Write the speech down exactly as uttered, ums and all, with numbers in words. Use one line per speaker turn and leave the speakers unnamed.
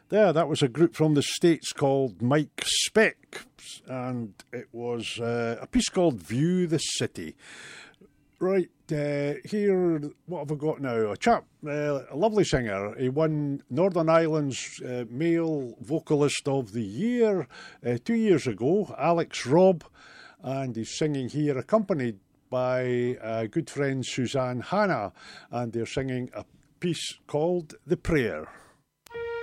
There, that was a group from the States called Mike Speck, and it was uh, a piece called View the City. Right, uh, here, what have I got now? A chap, uh, a lovely singer. He won Northern Ireland's uh, Male Vocalist of the Year uh, two years ago, Alex Robb, and he's singing here accompanied by uh, good friend Suzanne Hanna, and they're singing a piece called The Prayer.